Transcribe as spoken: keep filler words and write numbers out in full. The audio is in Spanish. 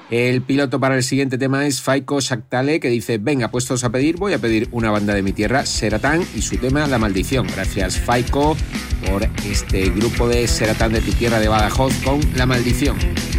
El piloto para el siguiente tema es Faiko Shaktale, que dice: venga, puestos a pedir, voy a pedir una banda de mi tierra, Seratán, y su tema La Maldición. Gracias, Faiko, por este grupo de Seratán de tu tierra de Badajoz con La Maldición.